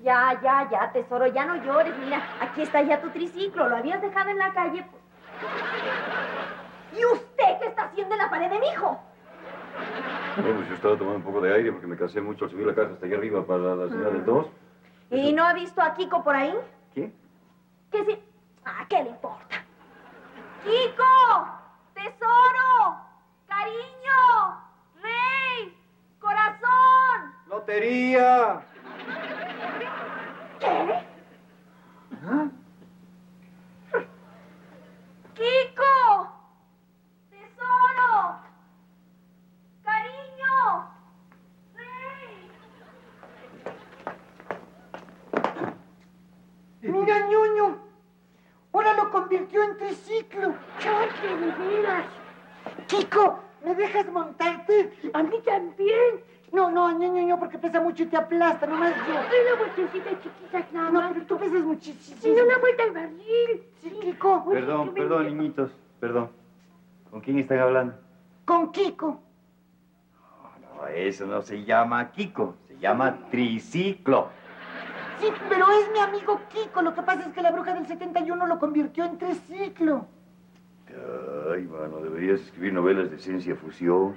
Ya, tesoro, ya no llores. Mira, aquí está ya tu triciclo. Lo habías dejado en la calle. ¿Y usted qué está haciendo en la pared de mi hijo? Bueno, pues yo estaba tomando un poco de aire porque me cansé mucho al subir la casa hasta allá arriba para la señal del 2. ¿Y no ha visto a Kiko por ahí? ¿Qué? ¿Qué sí? ¿Qué le importa? ¡Kiko! ¡Tesoro! ¡Cariño! ¡Rey! ¡Corazón! ¡Lotería! ¿Qué? ¿Ah? ¡Kiko! ¡Tesoro! ¡Cariño! ¡Rey! Mira, ñoño. Ahora lo convirtió en triciclo. ¡Choque, de veras! Kiko, ¿me dejas montarte? ¡A mí también! No, ñoño, porque pesa mucho y te aplasta, nomás yo. Una vueltecita chiquita nada No, más. pero tú pesas muchísimo. Sí, una vuelta al barril. Sí, Kiko. Oye, Perdón, qué perdón, bendición. niñitos. Perdón. ¿Con quién están hablando? Con Kiko. No, eso no se llama Kiko. Se llama triciclo. Sí, pero es mi amigo Kiko. Lo que pasa es que la bruja del 71 lo convirtió en triciclo. Ay, mano, deberías escribir novelas de ciencia fusión.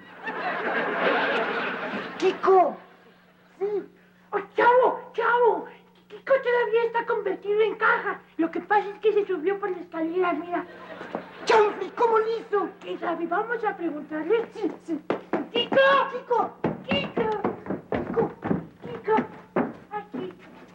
Kiko. Sí. ¡Oh, chavo! Kiko todavía está convertido en caja. Lo que pasa es que se subió por la escalera, mira. Chanfli, ¿cómo lo hizo? ¿Quién sabe? Vamos a preguntarle. Sí. ¡Kiko! Kiko. Aquí.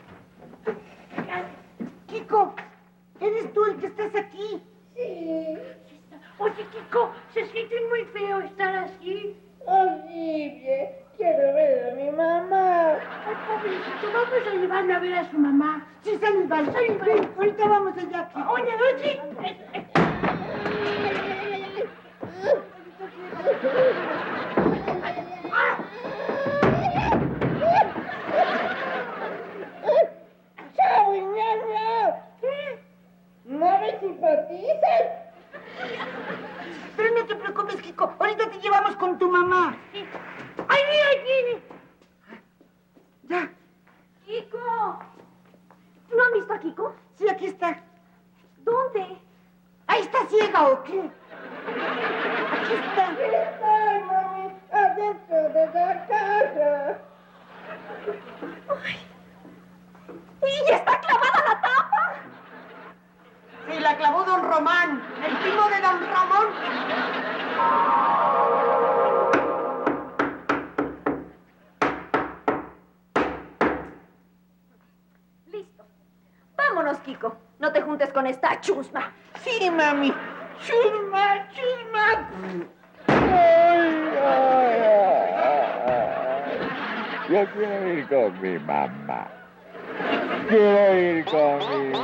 Kiko, ¿eres tú el que estás aquí? Sí. Oye, Kiko, se siente muy feo estar así. Horrible. Quiero ver a mi mamá. Ay, pobrecito, vamos a llevarlo a ver a su mamá. Sí, sale, vale. Ven, ahorita vamos allá, Kiko. Oye. ¡Chao, ñaña! ¿No me simpatizan? Pero no te preocupes, Kiko. Ahorita te llevamos con tu mamá. ¡Ay, mira, ahí viene! Ya. ¡Kiko! ¿No han visto a Kiko? Sí, aquí está. ¿Dónde? ¿Ahí está ciega o qué? Aquí está. ¡Ay, mami! ¡Adentro de la casa! ¡Y ya está clavada la tapa! Sí, la clavó don Román, el primo de don Ramón. Listo. Vámonos, Kiko. No te juntes con esta chusma. Sí, mami. Chusma. Yo quiero ir con mi mamá. Quiero ir con mi